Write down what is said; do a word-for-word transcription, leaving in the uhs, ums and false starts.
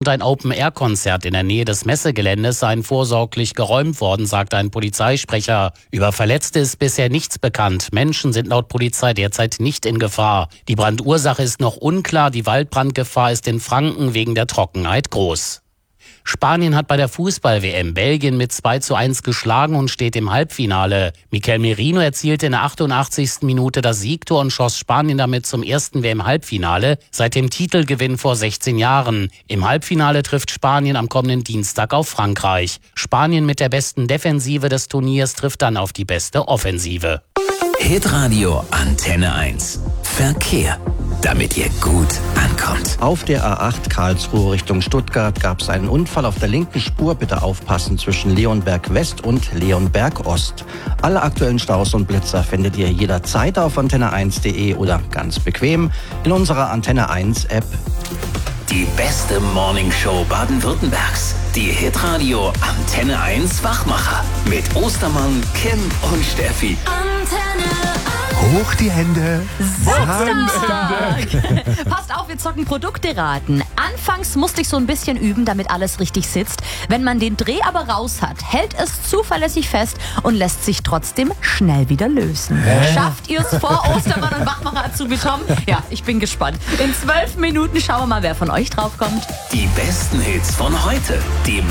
und ein Open-Air-Konzert in der Nähe des Messegeländes seien vorsorglich geräumt worden, sagt ein Polizeisprecher. Über Verletzte ist bisher nichts bekannt. Menschen sind laut Polizei derzeit nicht in Gefahr. Die Brandursache ist noch unklar. Die Waldbrandgefahr ist in Franken wegen der Trockenheit groß. Spanien hat bei der Fußball-W M Belgien mit zwei zu eins geschlagen und steht im Halbfinale. Mikel Merino erzielte in der achtundachtzigsten Minute das Siegtor und schoss Spanien damit zum ersten W M-Halbfinale seit dem Titelgewinn vor sechzehn Jahren. Im Halbfinale trifft Spanien am kommenden Dienstag auf Frankreich. Spanien mit der besten Defensive des Turniers trifft dann auf die beste Offensive. Hitradio Antenne eins. Verkehr, damit ihr gut ankommt. Auf der A acht Karlsruhe Richtung Stuttgart gab es einen Unfall auf der linken Spur. Bitte aufpassen zwischen Leonberg West und Leonberg Ost. Alle aktuellen Staus und Blitzer findet ihr jederzeit auf antenne eins punkt de oder ganz bequem in unserer Antenne eins App. Die beste Morningshow Baden-Württembergs. Die Hitradio Antenne eins Wachmacher. Mit Ostermann, Kim und Steffi. Antenne Hoch die Hände. Samstag. Passt auf, wir zocken Produkte raten. Anfangs musste ich so ein bisschen üben, damit alles richtig sitzt. Wenn man den Dreh aber raus hat, hält es zuverlässig fest und lässt sich trotzdem schnell wieder lösen. Hä? Schafft ihr es vor Ostermann und Wachmacher zu bekommen? Ja, ich bin gespannt. In zwölf Minuten schauen wir mal, wer von euch draufkommt. Die besten Hits von heute. Die